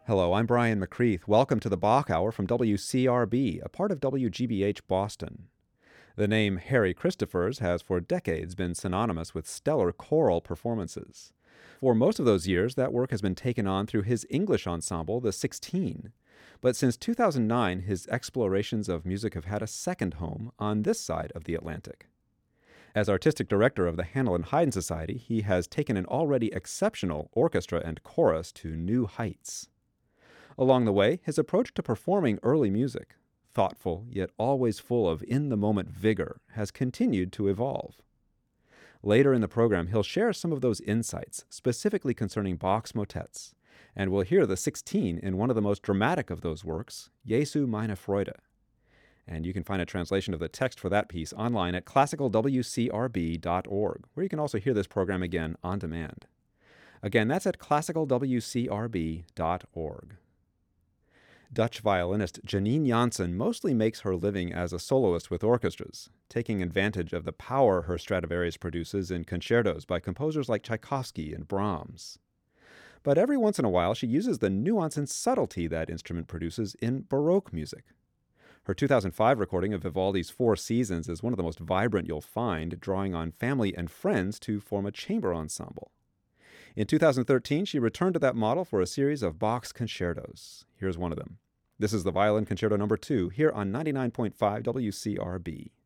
Hello, I'm Brian McCreath. Welcome to the Bach Hour from WCRB, a part of WGBH Boston. The name Harry Christophers has for decades been synonymous with stellar choral performances. For most of those years, that work has been taken on through his English ensemble, the 16. But since 2009, his explorations of music have had a second home on this side of the Atlantic. As artistic director of the Handel and Haydn Society, he has taken an already exceptional orchestra and chorus to new heights. Along the way, his approach to performing early music, thoughtful yet always full of in-the-moment vigor, has continued to evolve. Later in the program, he'll share some of those insights, specifically concerning Bach's motets, and we'll hear the 16 in one of the most dramatic of those works, Jesu meine Freude. And you can find a translation of the text for that piece online at classicalwcrb.org, where you can also hear this program again on demand. Again, that's at classicalwcrb.org. Dutch violinist Janine Jansen mostly makes her living as a soloist with orchestras, taking advantage of the power her Stradivarius produces in concertos by composers like Tchaikovsky and Brahms. But every once in a while, she uses the nuance and subtlety that instrument produces in Baroque music. Her 2005 recording of Vivaldi's Four Seasons is one of the most vibrant you'll find, drawing on family and friends to form a chamber ensemble. In 2013, she returned to that model for a series of Bach's concertos. Here's one of them. This is the Violin Concerto No. 2 here on 99.5 WCRB.